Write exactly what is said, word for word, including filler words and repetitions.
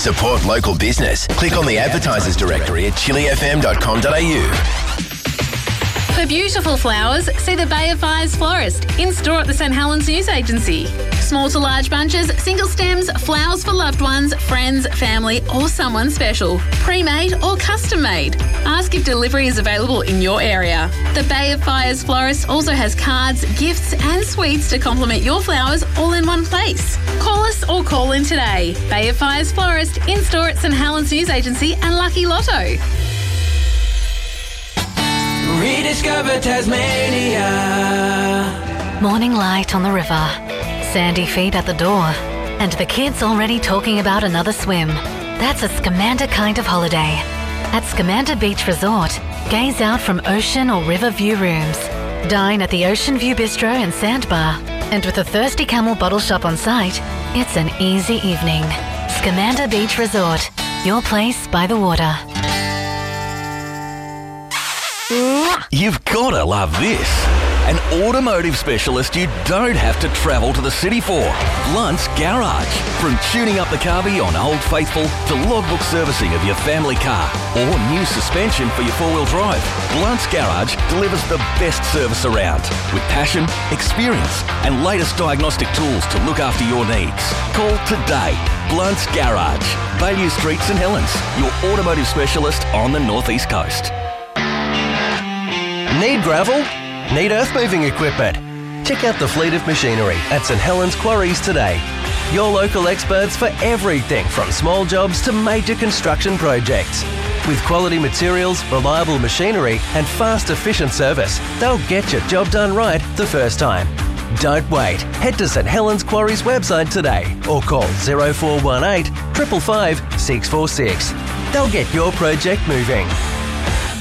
Support local business. Click on the advertisers directory at chili f m dot com dot a u. For beautiful flowers, see the Bay of Fires florist in store at the St Helens News Agency. Small to large bunches, single stems, flowers for loved ones, friends, family or someone special. Pre-made or custom made. Ask if delivery is available in your area. The Bay of Fires florist also has cards, gifts and sweets to complement your flowers all in one place. Call us or call in today. Bay of Fires florist in store at St Helens News Agency and Lucky Lotto. Rediscover Tasmania. Morning light on the river, sandy feet at the door, and the kids already talking about another swim. That's a Scamander kind of holiday. At Scamander Beach Resort, gaze out from ocean or river view rooms. Dine at the Ocean View Bistro and Sandbar. And with a Thirsty Camel bottle shop on site, it's an easy evening. Scamander Beach Resort, your place by the water. You've gotta love this. An automotive specialist you don't have to travel to the city for. Blunt's Garage. From tuning up the carby on Old Faithful to logbook servicing of your family car or new suspension for your four-wheel drive, Blunt's Garage delivers the best service around with passion, experience and latest diagnostic tools to look after your needs. Call today. Blunt's Garage. Bayview Street, St Helens. Your automotive specialist on the North East Coast. Need gravel? Need earth-moving equipment? Check out the fleet of machinery at St Helens Quarries today. Your local experts for everything from small jobs to major construction projects. With quality materials, reliable machinery and fast, efficient service, they'll get your job done right the first time. Don't wait. Head to St Helens Quarries website today or call oh four one eight, five five five, six four six. They'll get your project moving.